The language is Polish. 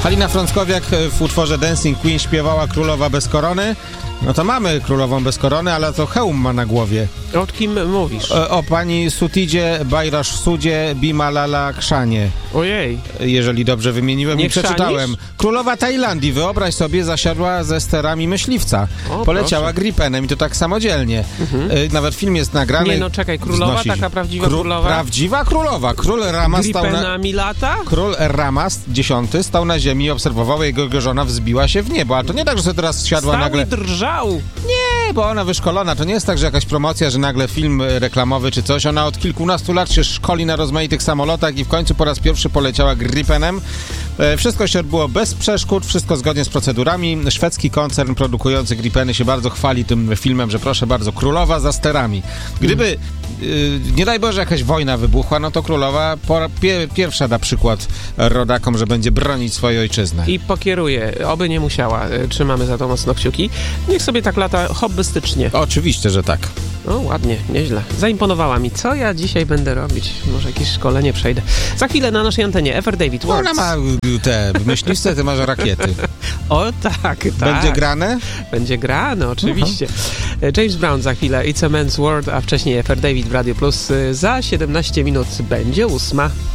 Halina Frąckowiak w utworze Dancing Queen śpiewała Królowa bez korony. No to mamy królową bez korony, ale to hełm ma na głowie. O kim mówisz? O pani Sutidzie Bajrasz Sudzie Bimalala Krzanie. Ojej. Jeżeli dobrze wymieniłem Nie i przeczytałem. chrzanisz? Królowa Tajlandii, wyobraź sobie, zasiadła ze sterami myśliwca. O, Poleciała proszę. Gripenem i to tak samodzielnie. Nawet film jest nagrany. Nie no, czekaj, królowa, taka prawdziwa królowa? Prawdziwa królowa. Król Ramas stał na... Gripenami lata? Król Ramas X stał na ziemi i obserwował, jego żona wzbiła się w niebo. Ale to nie tak, że sobie teraz siadła Stał nagle... i drżał. Nie, bo ona wyszkolona. To nie jest tak, że jakaś promocja, że nagle film reklamowy czy coś. Ona od kilkunastu lat się szkoli na rozmaitych samolotach i w końcu po raz pierwszy poleciała Gripenem. Wszystko się odbyło bez przeszkód, wszystko zgodnie z procedurami. Szwedzki koncern produkujący Gripeny się bardzo chwali tym filmem, że proszę bardzo, królowa za sterami. Gdyby, nie daj Boże, jakaś wojna wybuchła, no to królowa pierwsza da przykład rodakom, że będzie bronić swojej ojczyzny. I pokieruje, oby nie musiała. Trzymamy za to mocno kciuki. Niech sobie tak lata hobbystycznie. Oczywiście, że tak. No ładnie, nieźle. Zaimponowała mi. Co ja dzisiaj będę robić? Może jakieś szkolenie przejdę. Za chwilę na naszej antenie Ever David Words. Ona ma te myśliwce, ty masz rakiety. O tak. Będzie grane? Będzie grane, oczywiście. James Brown za chwilę, It's a Man's World, a wcześniej Ever David w Radio Plus. Za 17 minut będzie 8.